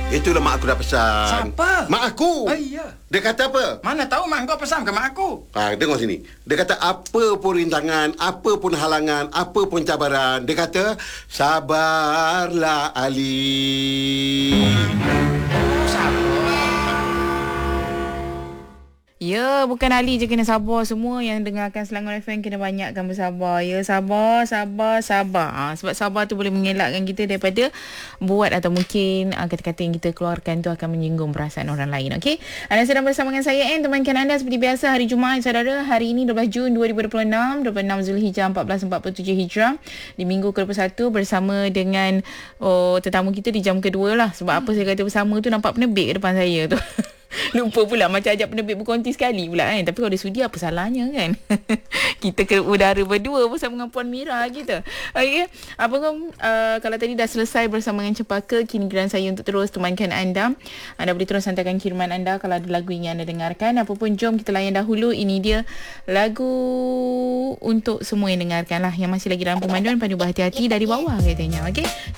Itulah mak aku dah pesan. Siapa? Mak aku. Ya. Dia kata apa? Mana tahu mak kau pesan ke mak aku? Tengok sini. Dia kata apa pun rintangan, apa pun halangan, apa pun cabaran. Dia kata, sabarlah Ali. Ya, bukan Ali je kena sabar. Semua yang dengarkan Selangor FM kena banyakkan bersabar. Ya, sabar. Sebab sabar tu boleh mengelakkan kita daripada buat atau mungkin kata-kata yang kita keluarkan tu akan menyinggung perasaan orang lain. Okey? Anda sedang bersama dengan saya, temankan anda seperti biasa hari Jumaat, saudara. Hari ini 12 Jun 2026, 26 Zulhijjah 1447 Hijrah. Di minggu ke-21 bersama dengan tetamu kita di jam kedua lah. Sebab apa saya kata bersama tu, nampak penerbit ke depan saya tu. Lupa pula, macam ajak penerbit berkonti sekali pula kan. Tapi kalau dia sudi, apa salahnya kan? Kita ke udara berdua bersama dengan Puan Mira kita. Okey, abang kalau tadi dah selesai bersama dengan Cempaka, kini giliran saya untuk terus temankan anda. Anda boleh terus hantarkan kiriman anda kalau ada lagu yang anda dengarkan. Apapun, jom kita layan dahulu. Ini dia lagu untuk semua yang dengarkan lah, yang masih lagi dalam pemanduan. Pandu berhati-hati dari bawah katanya. Okey,